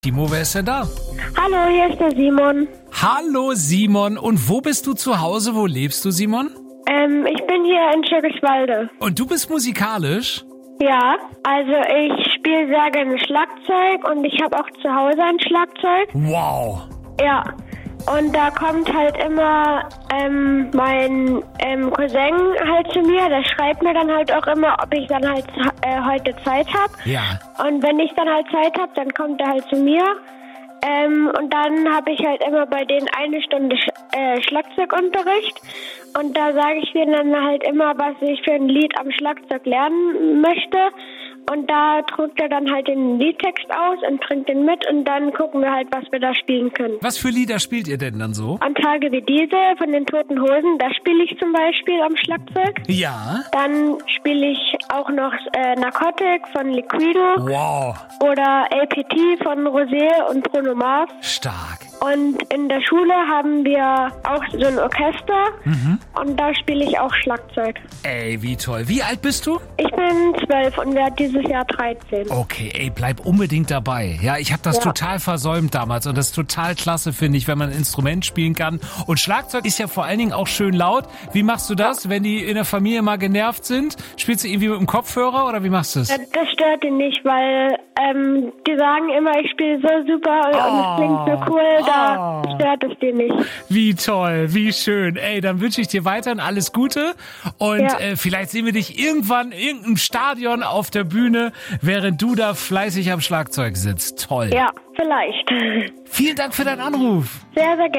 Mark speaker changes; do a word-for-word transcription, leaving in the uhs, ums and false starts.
Speaker 1: Timo, wer ist denn da?
Speaker 2: Hallo, hier ist der Simon.
Speaker 1: Hallo Simon, und wo bist du zu Hause? Wo lebst du, Simon?
Speaker 2: Ähm, ich bin hier in Schirgiswalde.
Speaker 1: Und du bist musikalisch?
Speaker 2: Ja, also ich spiele sehr gerne Schlagzeug und ich habe auch zu Hause ein Schlagzeug.
Speaker 1: Wow.
Speaker 2: Ja, und da kommt halt immer ähm, mein ähm, Cousin halt zu mir, der schreibt mir dann halt auch immer, ob ich dann halt äh, heute Zeit habe.
Speaker 1: Ja.
Speaker 2: Und wenn ich dann halt Zeit habe, dann kommt er halt zu mir. Ähm, und dann habe ich halt immer bei denen eine Stunde Sch- äh, Schlagzeugunterricht. Und da sage ich denen dann halt immer, was ich für ein Lied am Schlagzeug lernen möchte. Und da druckt er dann halt den Liedtext aus und bringt den mit. Und dann gucken wir halt, was wir da spielen können.
Speaker 1: Was für Lieder spielt ihr denn dann so?
Speaker 2: An Tage wie diese von den Toten Hosen, da spiele ich zum Beispiel am Schlagzeug.
Speaker 1: Ja.
Speaker 2: Dann spiele ich auch noch äh, Narcotic von Liquido.
Speaker 1: Wow.
Speaker 2: Oder A P T von Rosé und Bruno Mars.
Speaker 1: Stark.
Speaker 2: Und in der Schule haben wir auch so ein Orchester.
Speaker 1: Mhm.
Speaker 2: Und da spiele ich auch Schlagzeug.
Speaker 1: Ey, wie toll. Wie alt bist du?
Speaker 2: Ich bin zwölf und werde dieses Jahr dreizehn.
Speaker 1: Okay, ey, bleib unbedingt dabei. Ja, ich habe das
Speaker 2: Ja.
Speaker 1: total versäumt damals und das ist total klasse, finde ich, wenn man ein Instrument spielen kann. Und Schlagzeug ist ja vor allen Dingen auch schön laut. Wie machst du das, wenn die in der Familie mal genervt sind? Spielst du irgendwie mit dem Kopfhörer oder wie machst du es?
Speaker 2: Ja, das stört ihn nicht, weil ähm, die sagen immer, ich spiele so super und
Speaker 1: Oh.
Speaker 2: es klingt so cool, da
Speaker 1: Oh.
Speaker 2: stört es dir nicht.
Speaker 1: Wie toll, wie schön. Ey, dann wünsche ich dir weiterhin alles Gute und
Speaker 2: Ja.
Speaker 1: äh, vielleicht sehen wir dich irgendwann in irgendeinem Stadion auf der Bühne, während du da fleißig am Schlagzeug sitzt. Toll.
Speaker 2: Ja, vielleicht.
Speaker 1: Vielen Dank für deinen Anruf.
Speaker 2: Sehr, sehr gerne.